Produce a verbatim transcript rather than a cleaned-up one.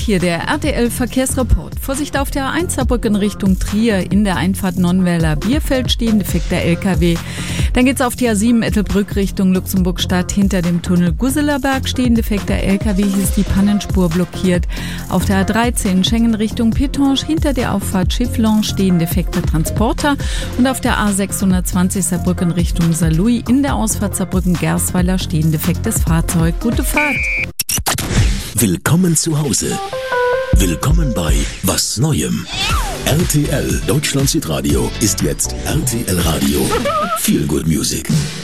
hier der R T L-Verkehrsreport. Vorsicht auf der A eins Saarbrücken Richtung Trier. In der Einfahrt Nonnweiler Bierfeld stehen defekter L K W. Dann geht's auf die A sieben Ettelbrück Richtung Luxemburgstadt. Hinter dem Tunnel Gusselerberg stehen defekter L K W. Hier ist die Pannenspur blockiert. Auf der A dreizehn Schengen Richtung Pittange. Hinter der Auffahrt Schifflon stehen defekte Transporter. Und auf der A sechshundertzwanzig Saarbrücken Richtung Saarlouis. In der Ausfahrt Saarbrücken-Gersweiler stehen defektes Fahrzeug. Gute Fahrt! Willkommen zu Hause. Willkommen bei Was Neuem. R T L Deutschland Südradio ist jetzt R T L Radio. Feel Good Music.